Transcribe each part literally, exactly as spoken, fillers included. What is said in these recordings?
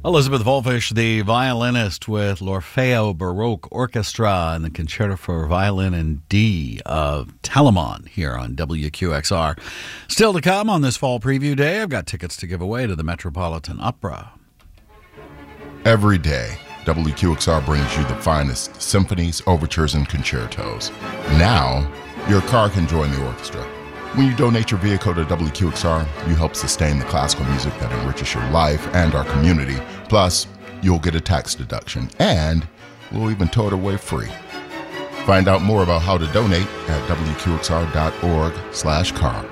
Elizabeth Volfish, the violinist with l'Orfeo Baroque Orchestra and the Concerto for Violin in D of Telemann here on W Q X R. Still to come on this fall preview day, I've got tickets to give away to the Metropolitan Opera. Every day, W Q X R brings you the finest symphonies, overtures, and concertos. Now, your car can join the orchestra. When you donate your vehicle to W Q X R, you help sustain the classical music that enriches your life and our community. Plus, you'll get a tax deduction, and we'll even tow it away free. Find out more about how to donate at W Q X R dot org slash car.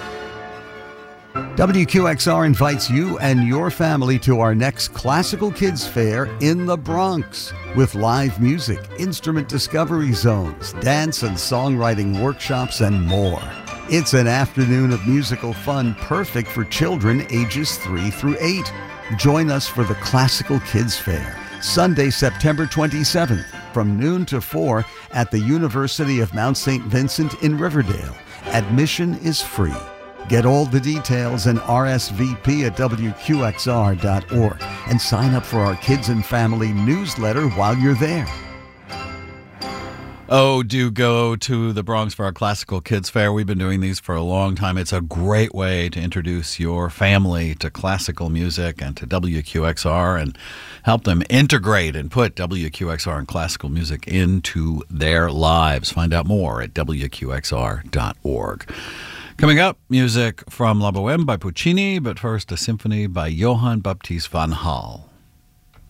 W Q X R invites you and your family to our next Classical Kids Fair in the Bronx with live music, instrument discovery zones, dance and songwriting workshops, and more. It's an afternoon of musical fun perfect for children ages three through eight. Join us for the Classical Kids Fair, Sunday, September twenty-seventh, from noon to four at the University of Mount Saint Vincent in Riverdale. Admission is free. Get all the details and R S V P at W Q X R dot org and sign up for our Kids and Family newsletter while you're there. Oh, do go to the Bronx for our Classical Kids Fair. We've been doing these for a long time. It's a great way to introduce your family to classical music and to W Q X R and help them integrate and put W Q X R and classical music into their lives. Find out more at W Q X R dot org. Coming up, music from La Bohème by Puccini, but first a symphony by Johann Baptist van Hal.